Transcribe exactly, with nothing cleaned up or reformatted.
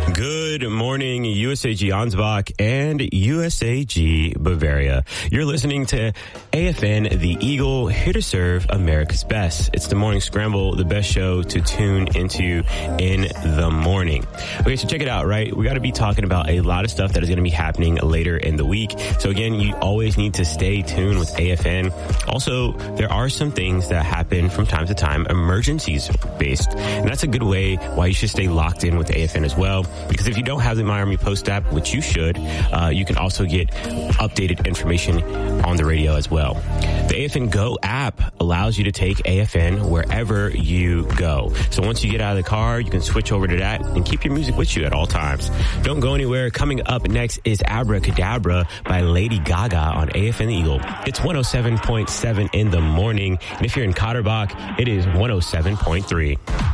Good morning, U S A G Ansbach and U S A G Bavaria. You're listening to A F N, the Eagle, here to serve America's best. It's the Morning Scramble, the best show to tune into in the morning. Okay, so check it out, right? We got to be talking about a lot of stuff that is going to be happening later in the week. So again, you always need to stay tuned with A F N. Also, there are some things that happen from time to time, emergencies based. And that's a good way why you should stay locked in with A F N as well. Because if you don't have the My Army Post app, which you should, uh, you can also get updated information on the radio as well. The A F N Go app allows you to take A F N wherever you go. So once you get out of the car, you can switch over to that and keep your music with you at all times. Don't go anywhere. Coming up next is Abracadabra by Lady Gaga on A F N Eagle. It's one oh seven point seven in the morning. And if you're in Cotterbach, it is one oh seven point three.